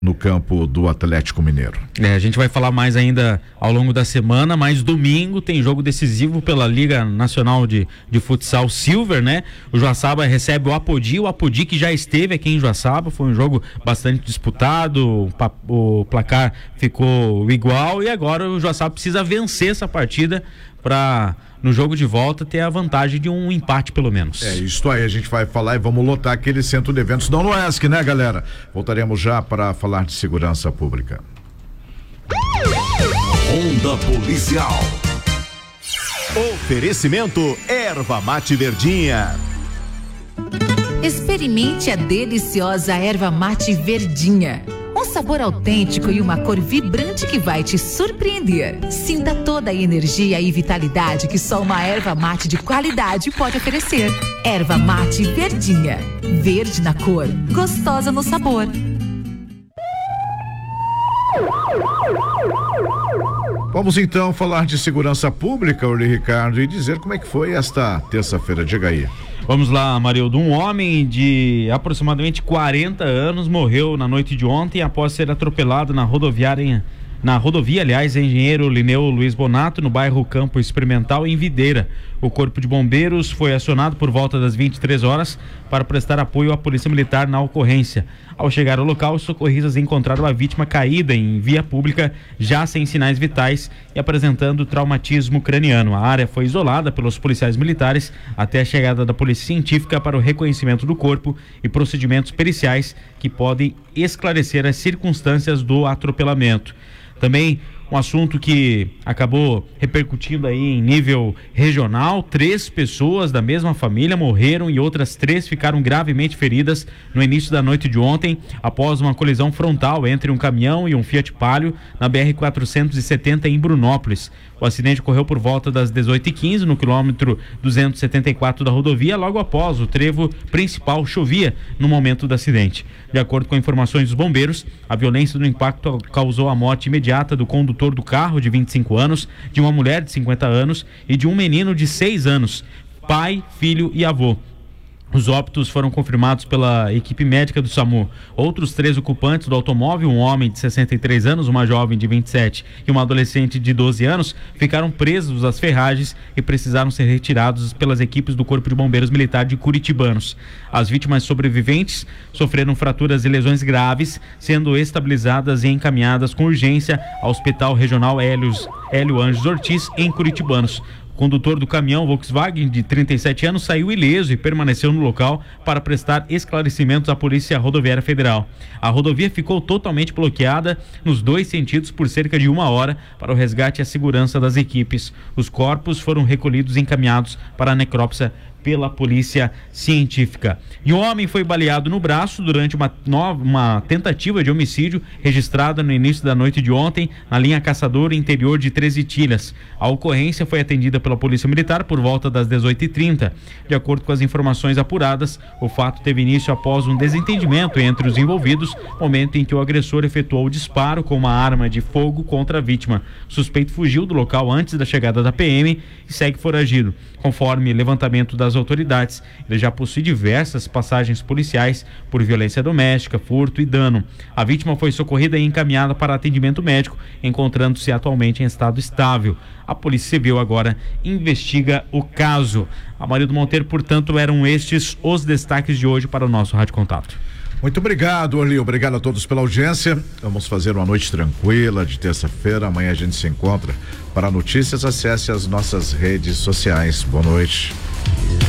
no campo do Atlético Mineiro. A gente vai falar mais ainda ao longo da semana, mas domingo tem jogo decisivo pela Liga Nacional de Futsal Silver, né? O Joaçaba recebe o Apodi que já esteve aqui em Joaçaba, foi um jogo bastante disputado, o placar ficou igual e agora o Joaçaba precisa vencer essa partida para no jogo de volta ter a vantagem de um empate pelo menos. Isso aí, a gente vai falar e vamos lotar aquele centro de eventos da UNOESC, né, galera? Voltaremos já para falar de segurança pública. Ronda Policial. Oferecimento Erva Mate Verdinha. Experimente a deliciosa Erva Mate Verdinha. Um sabor autêntico e uma cor vibrante que vai te surpreender. Sinta toda a energia e vitalidade que só uma erva mate de qualidade pode oferecer. Erva Mate Verdinha. Verde na cor, gostosa no sabor. Vamos então falar de segurança pública, Uri Ricardo, e dizer como é que foi esta terça-feira. Diga aí. Vamos lá, Marildo. Um homem de aproximadamente 40 anos morreu na noite de ontem após ser atropelado na rodovia, Engenheiro Lineu Luiz Bonato, no bairro Campo Experimental, em Videira. O Corpo de Bombeiros foi acionado por volta das 23 horas para prestar apoio à Polícia Militar na ocorrência. Ao chegar ao local, os socorristas encontraram a vítima caída em via pública, já sem sinais vitais e apresentando traumatismo craniano. A área foi isolada pelos policiais militares até a chegada da Polícia Científica para o reconhecimento do corpo e procedimentos periciais que podem esclarecer as circunstâncias do atropelamento. Também um assunto que acabou repercutindo aí em nível regional: 3 pessoas da mesma família morreram e outras 3 ficaram gravemente feridas no início da noite de ontem, após uma colisão frontal entre um caminhão e um Fiat Palio na BR-470 em Brunópolis. O acidente ocorreu por volta das 18h15 no quilômetro 274 da rodovia, logo após o trevo principal chovia no momento do acidente. De acordo com informações dos bombeiros, a violência do impacto causou a morte imediata do condutor do carro, de 25 anos, de uma mulher de 50 anos e de um menino de 6 anos, pai, filho e avô. Os óbitos foram confirmados pela equipe médica do SAMU. Outros 3 ocupantes do automóvel, um homem de 63 anos, uma jovem de 27 e uma adolescente de 12 anos, ficaram presos às ferragens e precisaram ser retirados pelas equipes do Corpo de Bombeiros Militar de Curitibanos. As vítimas sobreviventes sofreram fraturas e lesões graves, sendo estabilizadas e encaminhadas com urgência ao Hospital Regional Hélio Anjos Ortiz, em Curitibanos. O condutor do caminhão Volkswagen, de 37 anos, saiu ileso e permaneceu no local para prestar esclarecimentos à Polícia Rodoviária Federal. A rodovia ficou totalmente bloqueada nos 2 sentidos por cerca de 1 hora para o resgate e a segurança das equipes. Os corpos foram recolhidos e encaminhados para a necrópsia pela Polícia Científica. E um homem foi baleado no braço durante uma tentativa de homicídio registrada no início da noite de ontem na linha Caçador, interior de Três Itilhas. A ocorrência foi atendida pela Polícia Militar por volta das 18h30. De acordo com as informações apuradas, o fato teve início após um desentendimento entre os envolvidos, momento em que o agressor efetuou o disparo com uma arma de fogo contra a vítima. O suspeito fugiu do local antes da chegada da PM e segue foragido. Conforme levantamento das autoridades, ele já possui diversas passagens policiais por violência doméstica, furto e dano. A vítima foi socorrida e encaminhada para atendimento médico, encontrando-se atualmente em estado estável. A Polícia Civil agora investiga o caso. Amarildo Monteiro, portanto, eram estes os destaques de hoje para o nosso Rádio Contato. Muito obrigado, Orly. Obrigado a todos pela audiência. Vamos fazer uma noite tranquila de terça-feira. Amanhã a gente se encontra. Para notícias, acesse as nossas redes sociais. Boa noite.